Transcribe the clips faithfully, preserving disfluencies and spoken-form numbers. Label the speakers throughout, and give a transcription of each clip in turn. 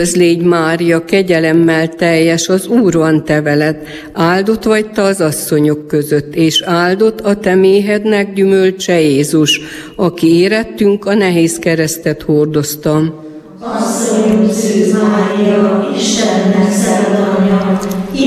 Speaker 1: Üdvözl légy Mária, kegyelemmel teljes, az Úr van te veled, áldott vagy te az asszonyok között, és áldott a te méhednek gyümölcse Jézus, aki érettünk a nehéz keresztet hordozta.
Speaker 2: Asszonyunk Szűz Mária, Istennek szent anyja,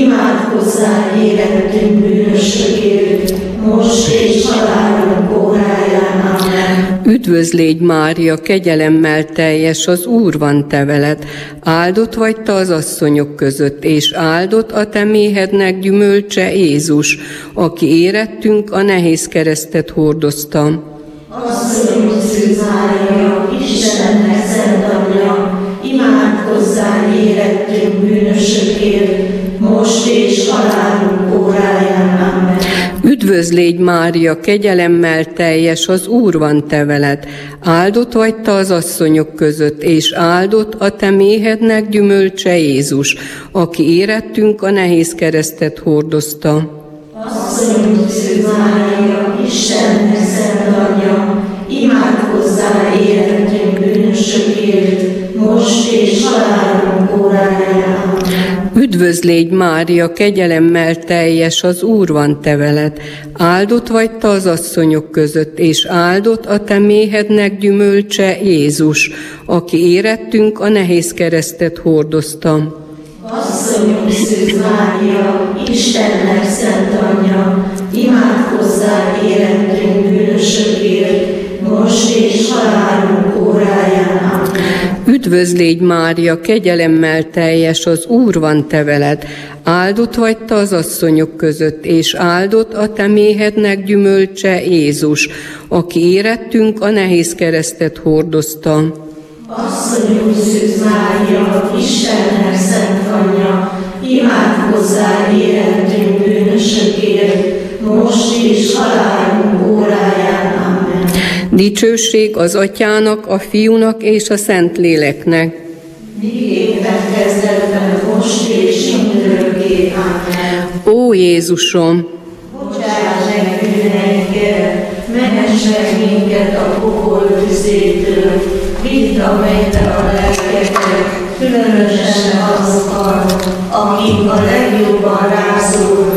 Speaker 2: imádkozzál érettünk bűnösökért, most és halálunk óráján. Amen.
Speaker 1: Üdvözl légy Mária, kegyelemmel teljes, az Úr van te veled, áldott vagy te az asszonyok között, és áldott a te méhednek gyümölcse Jézus, aki érettünk a nehéz keresztet hordozta.
Speaker 2: Asszonyunk Szűz Mária, Istennek szent anyja, imádkozzál érettünk bűnösökért, most és halálunk óráján. Amen.
Speaker 1: Üdvözl légy Mária, kegyelemmel teljes, az Úr van te veled, áldott vagy te az asszonyok között, és áldott a te méhednek gyümölcse Jézus, aki érettünk a nehéz keresztet hordozta.
Speaker 2: Asszonyunk Szűz Mária, Istennek szent anyja, imádkozzál érettünk bűnösökért, most és halálunk óráján.
Speaker 1: Üdvözl légy Mária, kegyelemmel teljes, az Úr van te veled, áldott vagy te az asszonyok között, és áldott a te méhednek gyümölcse Jézus, aki érettünk a nehéz keresztet hordozta.
Speaker 2: Asszonyunk Szűz Mária, Istennek szent anyja, imádkozzál érettünk bűnösökért, most és halálunk óráján. Amen.
Speaker 1: Üdvözl légy Mária, kegyelemmel teljes, az Úr van te veled, áldott vagy te az asszonyok között, és áldott a te méhednek gyümölcse Jézus, aki érettünk a nehéz keresztet hordozta.
Speaker 2: Asszonyunk Szűz Mária, Istennek szent anyja, imádkozzál érettünk bűnösökért, most és halálunk óráján. Amen.
Speaker 1: Dicsőség az Atyának, a Fiúnak és a Szentléleknek.
Speaker 2: Miképpen kezdetben, most és mindörökké. Amen.
Speaker 1: Ó Jézusom!
Speaker 2: Bocsáss meg bűneinket, ments meg minket a pokol tüzétől, vidd a mennybe a lelkeket, különösen azokat, akik a legjobban rászorulnak